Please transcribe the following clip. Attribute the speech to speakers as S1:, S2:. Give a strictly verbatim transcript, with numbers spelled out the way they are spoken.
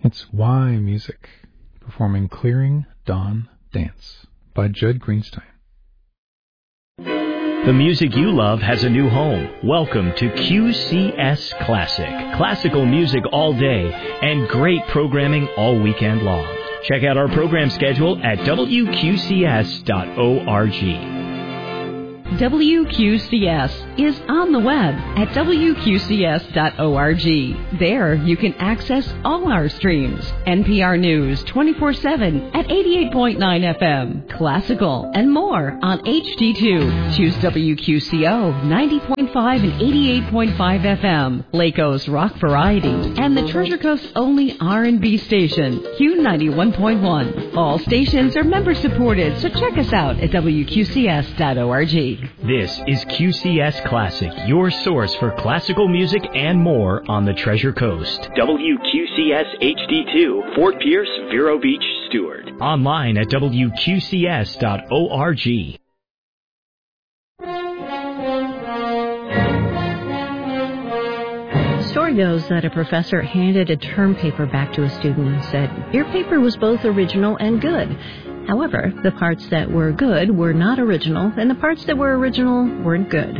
S1: It's Why Music, performing Clearing Dawn Dance by Judd Greenstein.
S2: The music you love has a new home. Welcome to Q C S Classic. Classical music all day and great programming all weekend long. Check out our program schedule at W Q C S dot org.
S3: W Q C S is on the web at W Q C S dot org. There you can access all our streams. N P R News twenty-four seven at eighty-eight point nine F M, classical, and more on H D two. Choose W Q C O ninety point five and eighty-eight point five F M, Laco's rock variety, and the Treasure Coast's only R and B station, Q ninety-one point one. All stations are member supported, so check us out at W Q C S dot org.
S2: This is Q C S Classic, your source for classical music and more on the Treasure Coast. W Q C S H D two, Fort Pierce, Vero Beach, Stewart. Online at W Q C S dot org.
S4: The story goes that a professor handed a term paper back to a student and said, "Your paper was both original and good. However, the parts that were good were not original, and the parts that were original weren't good."